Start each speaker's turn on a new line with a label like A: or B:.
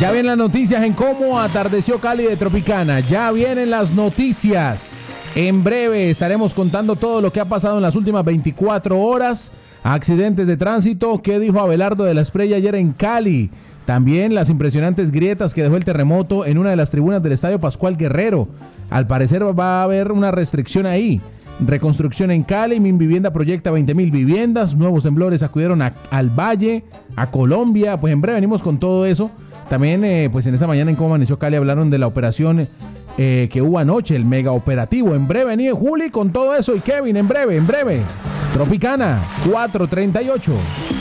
A: Ya vienen las noticias en cómo atardeció Cali de Tropicana. Ya vienen las noticias. En breve estaremos contando todo lo que ha pasado en las últimas 24 horas. Accidentes de tránsito. ¿Qué dijo Abelardo de la Espriella ayer en Cali? También las impresionantes grietas que dejó el terremoto en una de las tribunas del Estadio Pascual Guerrero. Al parecer va a haber una restricción ahí. Reconstrucción en Cali. Minvivienda proyecta 20.000 viviendas. Nuevos temblores acudieron al Valle, a Colombia. Pues en breve venimos con todo eso. También pues en esta mañana en Cómo Amaneció Cali hablaron de la operación que hubo anoche, el mega operativo. En breve venía Juli con todo eso y Kevin, en breve. Tropicana 438.